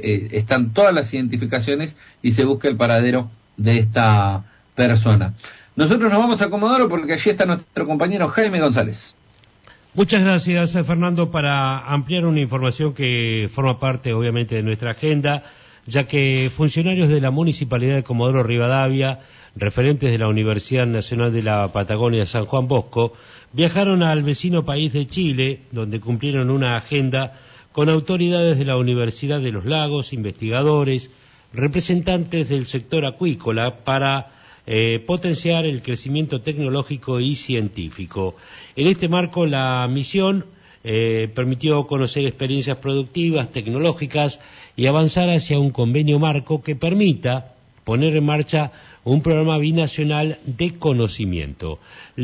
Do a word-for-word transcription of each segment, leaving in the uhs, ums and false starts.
eh, están todas las identificaciones y se busque el paradero de esta persona. Nosotros nos vamos a Comodoro porque allí está nuestro compañero Jaime González. Muchas gracias, Fernando, para ampliar una información que forma parte, obviamente, de nuestra agenda, ya que funcionarios de la Municipalidad de Comodoro Rivadavia, referentes de la Universidad Nacional de la Patagonia San Juan Bosco, viajaron al vecino país de Chile, donde cumplieron una agenda con autoridades de la Universidad de los Lagos, investigadores, representantes del sector acuícola para eh, potenciar el crecimiento tecnológico y científico. En este marco, la misión eh, permitió conocer experiencias productivas, tecnológicas y avanzar hacia un convenio marco que permita poner en marcha un programa binacional de conocimiento.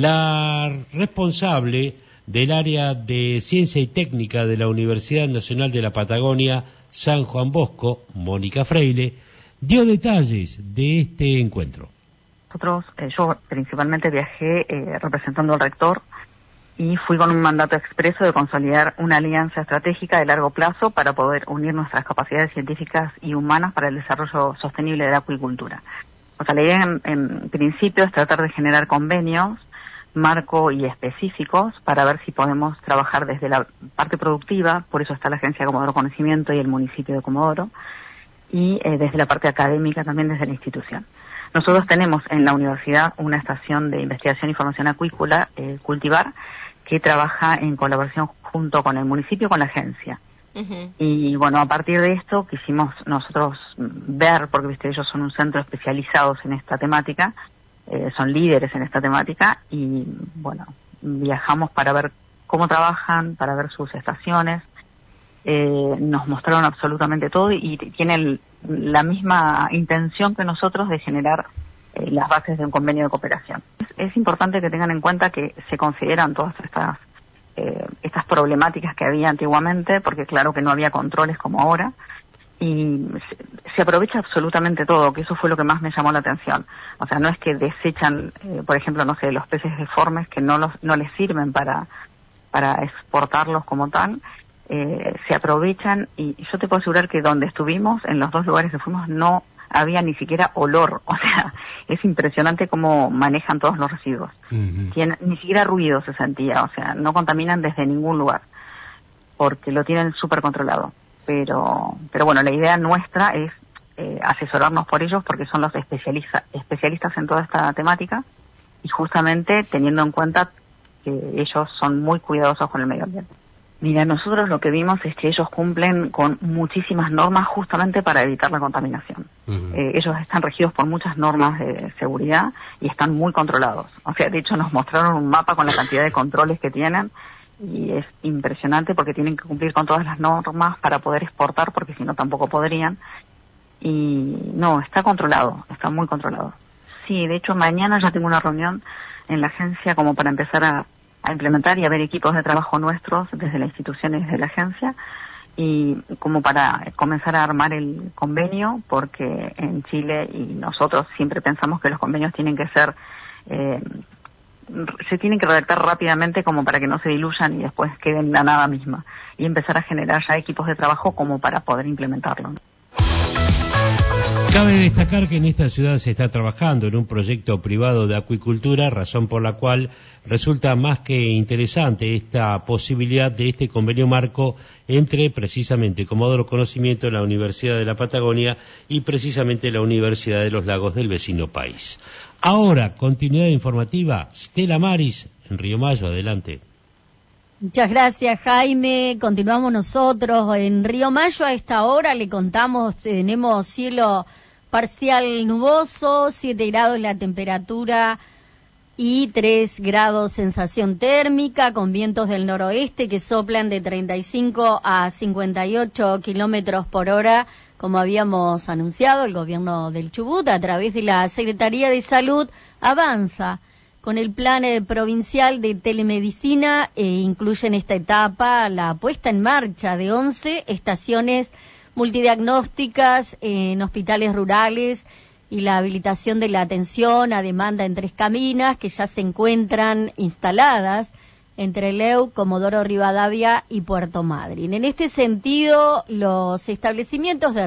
La responsable del área de Ciencia y Técnica de la Universidad Nacional de la Patagonia San Juan Bosco, Mónica Freile, dio detalles de este encuentro. Nosotros, eh, yo principalmente viajé eh, representando al rector y fui con un mandato expreso de consolidar una alianza estratégica de largo plazo para poder unir nuestras capacidades científicas y humanas para el desarrollo sostenible de la acuicultura. O sea, la idea en, en principio es tratar de generar convenios, marco y específicos para ver si podemos trabajar desde la parte productiva, por eso está la Agencia de Comodoro Conocimiento y el municipio de Comodoro, y eh, desde la parte académica también desde la institución. Nosotros tenemos en la universidad una estación de investigación y formación acuícola, eh, Cultivar, que trabaja en colaboración junto con el municipio, con la agencia. Uh-huh. Y bueno, a partir de esto quisimos nosotros ver, porque viste, ellos son un centro especializados en esta temática, eh, son líderes en esta temática, y bueno, viajamos para ver cómo trabajan, para ver sus estaciones. Eh, nos mostraron absolutamente todo y tienen la misma intención que nosotros de generar eh, las bases de un convenio de cooperación. Es, es importante que tengan en cuenta que se consideran todas estas eh, estas problemáticas que había antiguamente, porque claro que no había controles como ahora, y se, se aprovecha absolutamente todo, que eso fue lo que más me llamó la atención. O sea, no es que desechan, eh, por ejemplo, no sé, los peces deformes que no los no les sirven para para exportarlos como tal. Eh, se aprovechan y yo te puedo asegurar que donde estuvimos, en los dos lugares que fuimos, no había ni siquiera olor. O sea, es impresionante cómo manejan todos los residuos. Uh-huh. Tienen, ni siquiera ruido se sentía, o sea, no contaminan desde ningún lugar, porque lo tienen súper controlado. Pero, pero bueno, la idea nuestra es eh, asesorarnos por ellos, porque son los especialista, especialistas en toda esta temática, y justamente teniendo en cuenta que ellos son muy cuidadosos con el medio ambiente. Mira, nosotros lo que vimos es que ellos cumplen con muchísimas normas justamente para evitar la contaminación. Uh-huh. Eh, ellos están regidos por muchas normas de seguridad y están muy controlados. O sea, de hecho nos mostraron un mapa con la cantidad de controles que tienen y es impresionante porque tienen que cumplir con todas las normas para poder exportar, porque si no tampoco podrían. Y no, está controlado, está muy controlado. Sí, de hecho mañana ya tengo una reunión en la agencia como para empezar a a implementar y a ver equipos de trabajo nuestros desde las instituciones de la agencia y como para comenzar a armar el convenio, porque en Chile y nosotros siempre pensamos que los convenios tienen que ser, eh, se tienen que redactar rápidamente como para que no se diluyan y después queden la nada misma, y empezar a generar ya equipos de trabajo como para poder implementarlo. Cabe destacar que en esta ciudad se está trabajando en un proyecto privado de acuicultura, razón por la cual resulta más que interesante esta posibilidad de este convenio marco entre precisamente Comodoro Conocimiento, la Universidad de la Patagonia y precisamente la Universidad de los Lagos del vecino país. Ahora, continuidad informativa, Stella Maris en Río Mayo, adelante. Muchas gracias, Jaime. Continuamos nosotros en Río Mayo. A esta hora le contamos, tenemos cielo parcial nuboso, siete grados la temperatura y tres grados sensación térmica, con vientos del noroeste que soplan de treinta y cinco a cincuenta y ocho kilómetros por hora, como habíamos anunciado. El gobierno del Chubut, a través de la Secretaría de Salud, avanza con el plan eh, provincial de telemedicina e incluye en esta etapa la puesta en marcha de once estaciones multidiagnósticas en hospitales rurales y la habilitación de la atención a demanda en Tres Caminas, que ya se encuentran instaladas entre Leu, Comodoro Rivadavia y Puerto Madryn. En este sentido, los establecimientos de